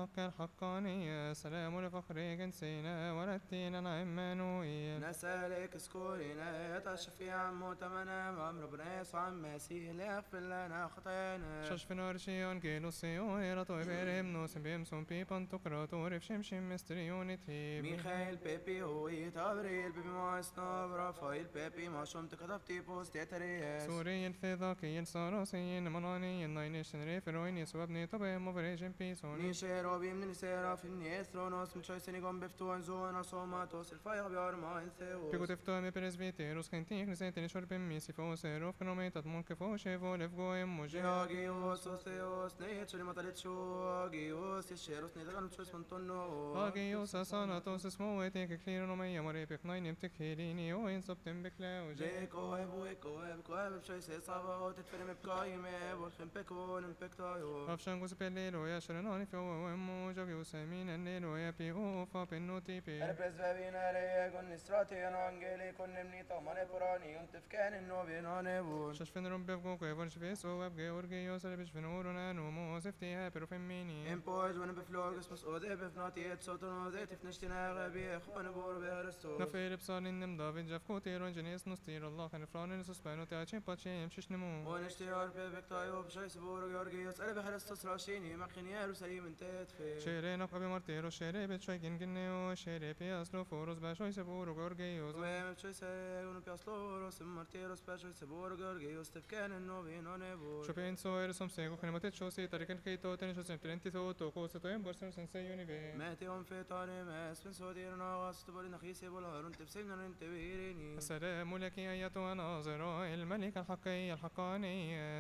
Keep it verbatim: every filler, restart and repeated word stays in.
الحق الحقانية، سلام لفخر جنسنا ولدتنا عمانوئيل. نسألك سكورنا تشفيع مؤتمنا وأمر بنيس عن مسيح ليغفر لنا خطايانا. ششفن أرشيون كيلوسيو إيراتو إبرهم نوسم بيمسون بيبان تقراتو رفشم شم مستريونتي. ميخائيل بيبي هوي تابريل بيبي مايسنوف رافائيل بيبي ما شمت كتبتي بوست يتريس. سوري الفيضاكي الصاروسي مناني الناينشن ريفروين يسوى ابني طبع مفريجن بيسون. نيشيرو بيم نسيرا في النيثرونوس من شوي سنيقوم بفتوان زونا صوماتوس الفايغ بيارما انثيوس. بيكو تفتوى بريزبيتيروس كنتيك نسيتني شرب ميسي فوسيروف كنوميتات مونك فوشيفو لفقويم موجي. جيوس اوثيوس نيت شلي مطلت شو جيوس يشيروس نيتغن شويس من طنو. باقيوس أصاناتوس اسمويتيك كلير نومي مريبك ناين بتكهيريني وين صبتم بكلاو جيكو هبو ايكو هبكو هب شوي سيصابو تتفرم بقايمة والخم بكون بكتايو. أفشان بليلو يا شرناني فيو ومو جاكيو سامين الليلو يا بيو فابنوتي بي. البس بابينا ريكون نسراتي انجيلي كن منيطة ماني براني ينتف كان انو بيناني بون. ششفن رمبي فقوكو يفرش فيسو وابقى ورقيو سلبش فنورنا نومو سفتيها بروفميني. امبوج وانا بفلوق اسمس اوذي بفناتي اتسوتون اوذي تفنشتنا غبي اخوان بور بهرستو. نفير بصالين نم دافيد جافكو تيرون جنيس نستير الله خان فرانين سسبانو تاچين باتشي يمشش نمو. ونشتيار ببكتايو بشاي سبور يورجيوس انا بهرستوس راشيني مخين يروسليم انتت في. شيري نقبي مرتيرو شيري بتشوي جنجنيو شيري بياسلو فوروس باشوي سبورو غورجيوس. وهم بشوي سيون بياسلوروس مرتيروس باشوي سبور غورجيوس تفكان انو بينوني بور. شوبين سوير سوم سيكو خنمتت شوسي تاريكن كيتو تنشو سمترنتي تو توكو ستوين برسل سنسيوني بي. ماتيهم في طاني ماس من سودير ناغاس تبولي نخيسي بولارون تفسينا ننتبيريني. السلام لك أيتها الناظرة الملك الحقي الحقاني.